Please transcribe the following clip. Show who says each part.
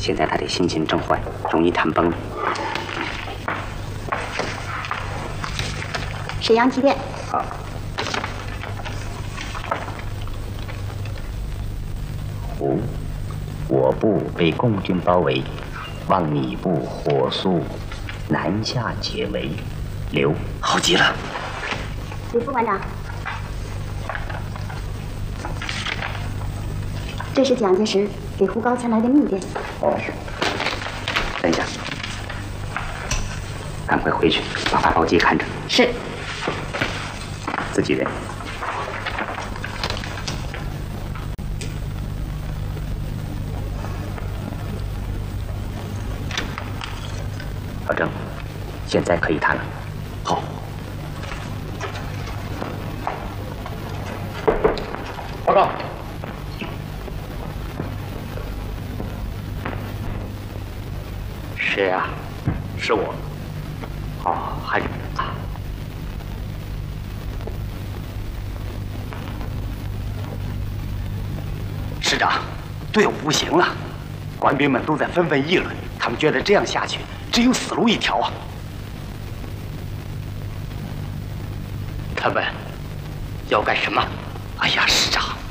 Speaker 1: 现在他的心情正坏，容易谈崩。
Speaker 2: 沈阳几点？
Speaker 1: 好。胡，我部被共军包围，望你部火速南下解围。刘，好极了。
Speaker 2: 李副馆长，这是蒋介石给胡高参来的密电。
Speaker 1: 哦，等一下，赶快回去把发报机看着。
Speaker 2: 是。
Speaker 1: 自己人。老郑，现在可以谈了。好。报告。谁呀？是我。哦，还是啊。师长，队伍不行了，官兵们都在纷纷议论，他们觉得这样下去只有死路一条啊。他们要干什么？哎呀，师长，